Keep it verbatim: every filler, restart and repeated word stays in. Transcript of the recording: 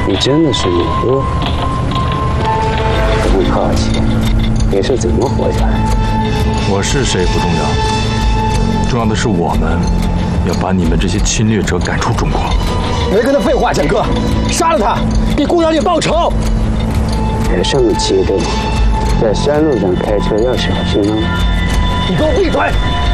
你真的是女巫？我很好奇，你是怎么活下来的？ 我是谁不重要，重要的是我们要把你们这些侵略者赶出中国。 别跟他废话，剑哥，杀了他，给顾小姐报仇。 别这么激动，在山路上开车要小心哦。 你给我闭嘴！